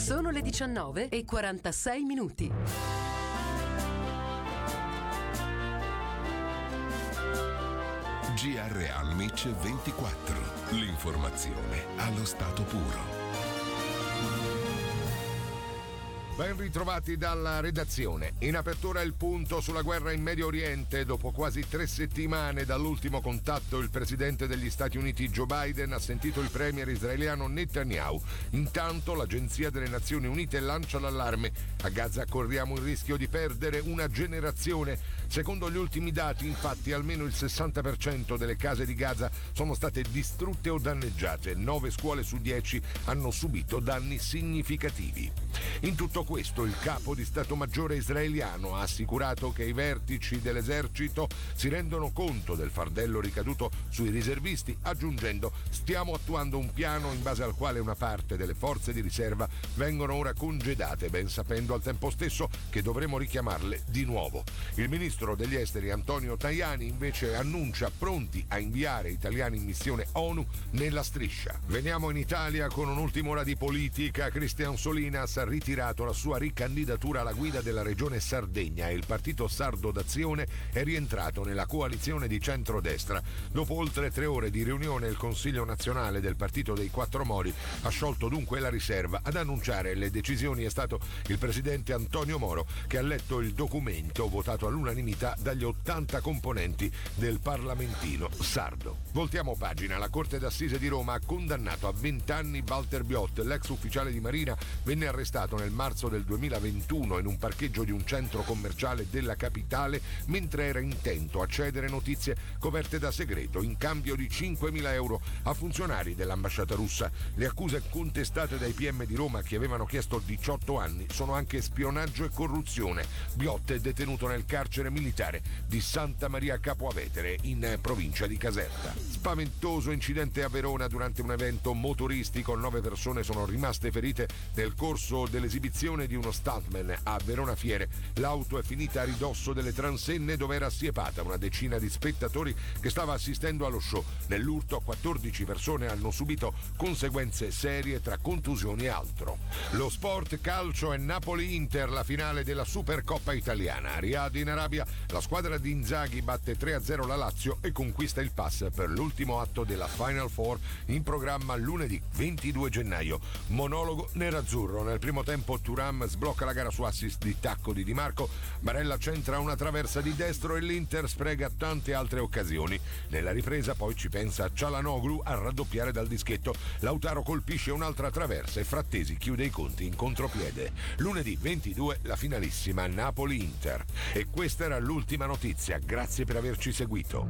Sono le 19:46. GR Almic 24. L'informazione allo stato puro. Ben ritrovati dalla redazione. In apertura il punto sulla guerra in Medio Oriente. Dopo quasi 3 settimane dall'ultimo contatto, il presidente degli Stati Uniti Joe Biden ha sentito il premier israeliano Netanyahu. Intanto l'Agenzia delle Nazioni Unite lancia l'allarme. A Gaza corriamo il rischio di perdere una generazione. Secondo gli ultimi dati, infatti, almeno il 60% delle case di Gaza sono state distrutte o danneggiate. 9 scuole su 10 hanno subito danni significativi. In tutto questo, il capo di Stato Maggiore israeliano ha assicurato che i vertici dell'esercito si rendono conto del fardello ricaduto sui riservisti, aggiungendo: stiamo attuando un piano in base al quale una parte delle forze di riserva vengono ora congedate, ben sapendo al tempo stesso che dovremo richiamarle di nuovo. Il ministro degli esteri Antonio Tajani invece annuncia pronti a inviare italiani in missione ONU nella striscia. Veniamo in Italia con un'ultima ora di politica. Cristian Solinas ha ritirato la sua ricandidatura alla guida della regione Sardegna e il partito Sardo d'Azione è rientrato nella coalizione di centrodestra. Dopo oltre 3 ore di riunione, il Consiglio nazionale del Partito dei Quattro Mori ha sciolto dunque la riserva. Ad annunciare le decisioni è stato il presidente Antonio Moro, che ha letto il documento votato all'unanimità dagli 80 componenti del parlamentino sardo. Voltiamo pagina. La Corte d'Assise di Roma ha condannato a 20 anni Walter Biot. L'ex ufficiale di Marina venne arrestato nel marzo del 2021 in un parcheggio di un centro commerciale della capitale mentre era intento a cedere notizie coperte da segreto in cambio di 5.000 euro a funzionari dell'ambasciata russa. Le accuse contestate dai PM di Roma, che avevano chiesto 18 anni, sono anche spionaggio e corruzione. Biot è detenuto nel carcere militare di Santa Maria Capua Vetere in provincia di Caserta. Spaventoso incidente a Verona durante un evento motoristico. 9 persone sono rimaste ferite nel corso dell'esibizione di uno stuntman a Verona Fiere. L'auto è finita a ridosso delle transenne dove era assiepata una decina di spettatori che stava assistendo allo show. Nell'urto 14 persone hanno subito conseguenze serie tra contusioni e altro. Lo sport calcio è Napoli-Inter, la finale della Supercoppa italiana. A Riyadh in Arabia la squadra di Inzaghi batte 3-0 la Lazio e conquista il pass per l'ultimo atto della Final Four in programma lunedì 22 gennaio. Monologo nerazzurro. Nel primo tempo Thuram sblocca la gara su assist di tacco di Di Marco, Barella centra una traversa di destro e l'Inter spreca tante altre occasioni. Nella ripresa poi ci pensa Çalhanoğlu a raddoppiare dal dischetto. Lautaro colpisce un'altra traversa e Frattesi chiude i conti in contropiede. Lunedì 22 la finalissima Napoli-Inter. E questa era l'ultima notizia. Grazie per averci seguito.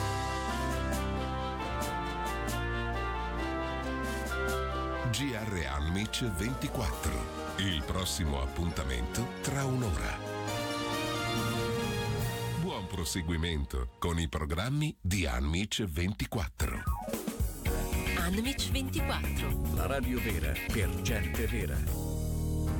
GR Almic 24. Il prossimo appuntamento tra un'ora. Buon proseguimento con i programmi di Almic 24. Almic 24. La radio vera per gente vera.